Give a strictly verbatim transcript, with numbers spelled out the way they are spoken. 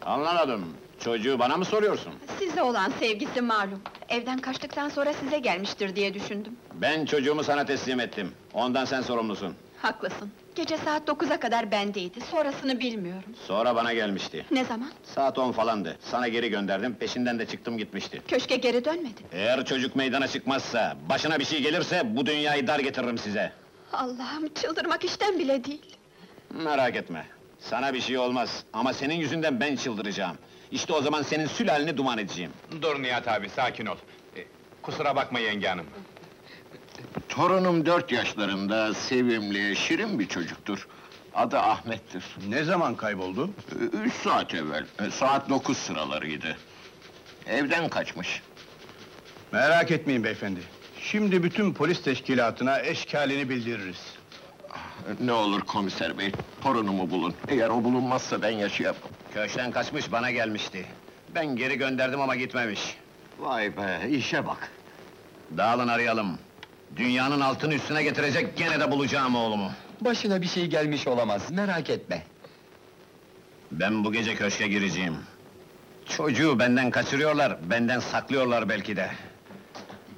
Anlamadım. Çocuğu bana mı soruyorsun? Size olan sevgisi malum. Evden kaçtıktan sonra size gelmiştir diye düşündüm. Ben çocuğumu sana teslim ettim. Ondan sen sorumlusun. Haklısın. Gece saat dokuza kadar bendeydi, sonrasını bilmiyorum. Sonra bana gelmişti. Ne zaman? Saat on falandı. Sana geri gönderdim, peşinden de çıktım gitmişti. Köşke geri dönmedi. Eğer çocuk meydana çıkmazsa, başına bir şey gelirse, bu dünyayı dar getiririm size. Allah'ım, çıldırmak işten bile değil. Merak etme. Sana bir şey olmaz, ama senin yüzünden ben çıldıracağım. İşte o zaman senin sülaleni duman edeceğim. Dur Nihat abi, sakin ol. Ee, kusura bakma yenge hanım. Torunum dört yaşlarında, sevimli, şirin bir çocuktur. Adı Ahmet'tir. Ne zaman kayboldu? Ee, Üç saat evvel, e, saat dokuz sıralarıydı. Evden kaçmış. Merak etmeyin beyefendi. Şimdi bütün polis teşkilatına eşkalini bildiririz. Ne olur komiser bey, torunumu bulun. Eğer o bulunmazsa ben yaşayamam. Köşkten kaçmış, bana gelmişti. Ben geri gönderdim ama gitmemiş. Vay be, işe bak! Dağılın arayalım. Dünyanın altını üstüne getirecek, gene de bulacağım oğlumu. Başına bir şey gelmiş olamaz, merak etme. Ben bu gece köşke gireceğim. Çocuğu benden kaçırıyorlar, benden saklıyorlar belki de.